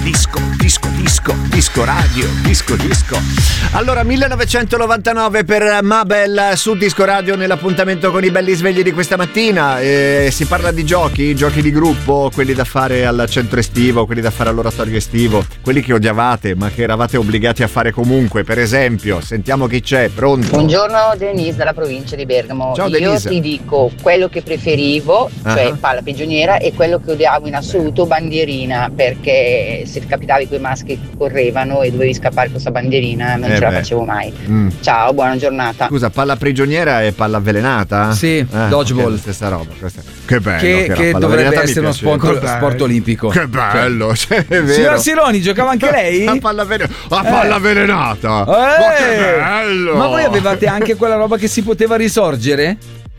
disco radio, disco. Allora, 1999 per Mabel su Disco Radio, nell'appuntamento con i belli svegli di questa mattina. Si parla di giochi di gruppo, quelli da fare al centro estivo, quelli da fare all'oratorio estivo, quelli che odiavate ma che eravate obbligati a fare comunque. Per esempio, sentiamo chi c'è. Pronto? Buongiorno, Denise dalla provincia di Bergamo. Ciao, io Denise. ti dico quello che preferivo, cioè palla prigioniera, e quello che odiavo in assoluto, bandierina, perché se capitavi quei maschi che correvano e dovevi scappare con questa bandierina non ce la facevo mai. Ciao, buona giornata. Scusa, palla prigioniera e palla avvelenata? Sì, dodgeball. Okay, stessa roba. Che bello. Che dovrebbe essere uno sport olimpico. Che bello, cioè, è vero. Signora Sironi, giocava anche lei? La palla avvelenata. Ma che bello! Ma voi avevate anche quella roba che si poteva risorgere?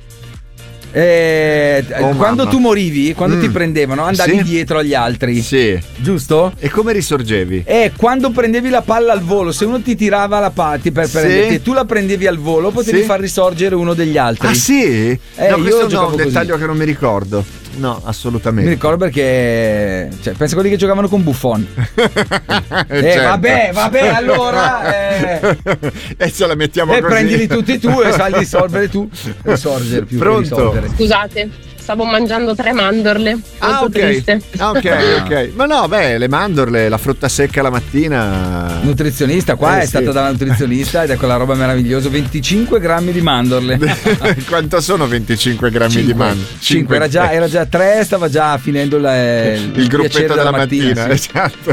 Quando tu morivi, quando ti prendevano, andavi dietro agli altri. Sì. Giusto? E come risorgevi? Quando prendevi la palla al volo, se uno ti tirava la palla per prenderti e tu la prendevi al volo, potevi far risorgere uno degli altri. Ah sì? No, questo è un dettaglio così. che non mi ricordo. No, assolutamente. Mi ricordo perché penso a quelli che giocavano con Buffon. Certo. Vabbè, allora e ce la mettiamo così. Prendili tutti tu e fai risolvere tu. Risorgere più Pronto? che risolvere. Scusate, stavo mangiando 3 mandorle. Molto triste. Ok. Ma no, le mandorle, la frutta secca la mattina. Nutrizionista, è stata da nutrizionista ed è quella roba meravigliosa. 25 grammi di mandorle. Quanto sono 25 grammi di mandorle? 5, era già 3, stava già finendo il gruppetto della mattina. Sì. Esatto.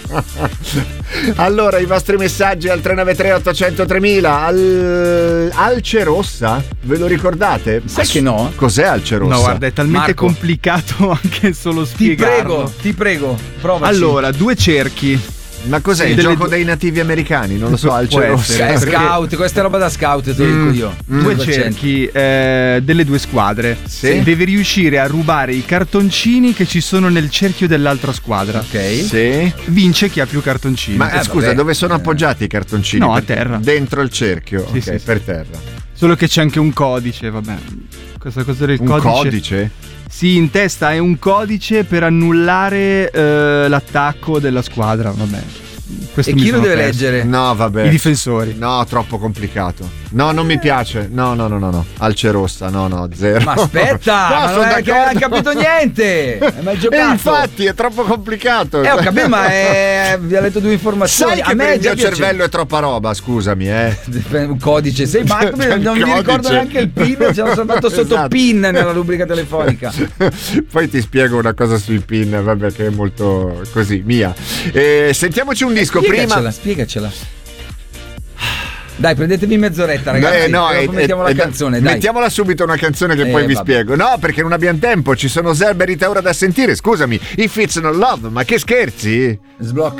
Allora, i vostri messaggi al 393 800 3000. Alce rossa, ve lo ricordate? Sai che no? Cos'è Alce rossa? No, guarda, è talmente Marco, complicato anche solo spiegarlo. Ti prego, provaci. Allora, 2 cerchi. Ma cos'è? Il gioco dei nativi americani? Non lo so, Alce rossa. Scout, questa è roba da scout, te lo dico io. 2 cerchi delle 2 squadre. Sì. Devi riuscire a rubare i cartoncini che ci sono nel cerchio dell'altra squadra. Ok. Sì. Vince chi ha più cartoncini. Ma scusa, dove sono appoggiati i cartoncini? No, a terra. Dentro il cerchio. Sì, ok, sì. per terra. Solo che c'è anche un codice, vabbè. Questa cosa del Un codice? Sì, in testa è un codice per annullare l'attacco della squadra, vabbè. Questo e chi lo deve leggere? No, vabbè. I difensori. No, troppo complicato. No, non mi piace. No. Alce rossa, no, zero. Ma aspetta, no, ma non hai capito niente. Hai giocato. Infatti è troppo complicato. Ho capito, ma vi ha letto 2 informazioni. Sai che per il mio cervello è troppa roba, scusami, Un codice, sei matto, non mi ricordo neanche il PIN, ci hanno salvato sotto PIN nella rubrica telefonica. Poi ti spiego una cosa sui PIN, vabbè, che è molto così, mia. Sentiamoci un disco prima. Spiegacela. Dai, prendetevi mezz'oretta, ragazzi. Mettiamo la canzone, dai. Mettiamola subito una canzone che poi vi spiego. No, perché non abbiamo tempo, ci sono Zerberita ora da sentire. Scusami, If It's Not Love, ma che scherzi? Sblocca.